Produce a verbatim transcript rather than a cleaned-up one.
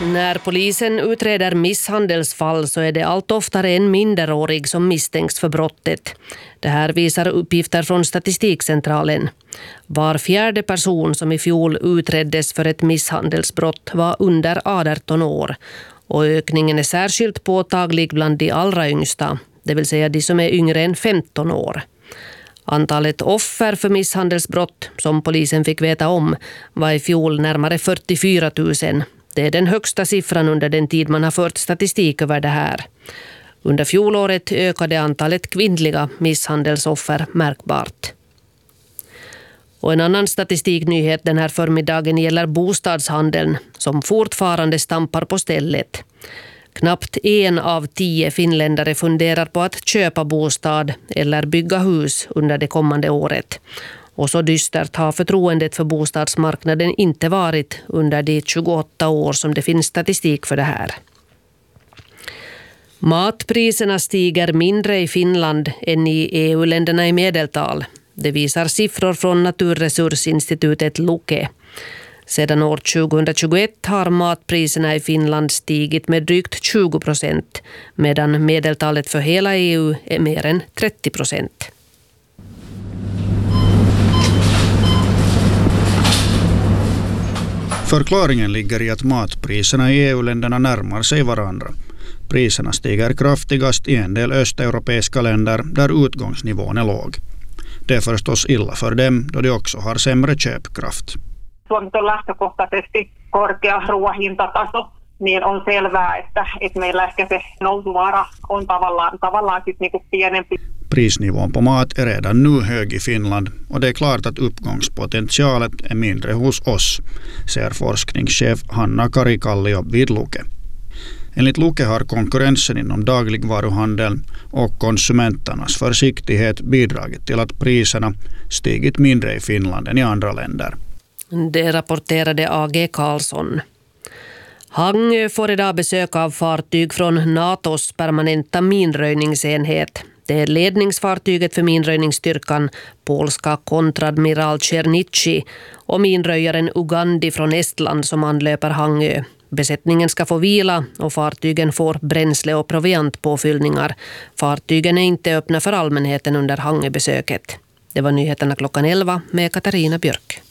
När polisen utreder misshandelsfall så är det allt oftare en minderårig som misstänks för brottet. Det här visar uppgifter från Statistikcentralen. Var fjärde person som i fjol utreddes för ett misshandelsbrott var under arton år. Och ökningen är särskilt påtaglig bland de allra yngsta, det vill säga de som är yngre än femton år. Antalet offer för misshandelsbrott som polisen fick veta om var i fjol närmare fyrtiofyra tusen. Det är den högsta siffran under den tid man har fört statistik över det här. Under fjolåret ökade antalet kvinnliga misshandelsoffer märkbart. Och en annan statistiknyhet den här förmiddagen gäller bostadshandeln som fortfarande stampar på stället. Knappt en av tio finländare funderar på att köpa bostad eller bygga hus under det kommande året. Och så dystert har förtroendet för bostadsmarknaden inte varit under de tjugoåtta år som det finns statistik för det här. Matpriserna stiger mindre i Finland än i E U-länderna i medeltal. Det visar siffror från Naturresursinstitutet Luke. Sedan år tjugohundratjugoett har matpriserna i Finland stigit med drygt tjugo procent, medan medeltalet för hela E U är mer än trettio procent. Förklaringen ligger i att matpriserna i E U-länderna närmar sig varandra. Priserna stiger kraftigast i en del östeuropeiska länder där utgångsnivån är låg. Det är förstås illa för dem då de också har sämre köpkraft. Suomi on lähtökohtaisesti korkea ruoahintataso, niin on selvää, että, että meillä ehkä se nousuvara on tavallaan, tavallaan sit niinku pienempi. Prisnivån på mat är redan nu hög i Finland och det är klart att uppgångspotentialet är mindre hos oss, säger forskningschef Hanna Karikallio vid Luke. Enligt Luke har konkurrensen inom dagligvaruhandeln och konsumenternas försiktighet bidragit till att priserna stigit mindre i Finland än i andra länder. Det rapporterade A G Karlsson. Hangö får idag besök av fartyg från NATOs permanenta minröjningsenhet. Det är ledningsfartyget för minröjningsstyrkan, polska kontradmiral Czernici och minröjaren Ugandi från Estland som anlöper Hangö. Besättningen ska få vila och fartygen får bränsle- och proviantpåfyllningar. Fartygen är inte öppna för allmänheten under Hangöbesöket. Det var nyheterna klockan elva med Katarina Björk.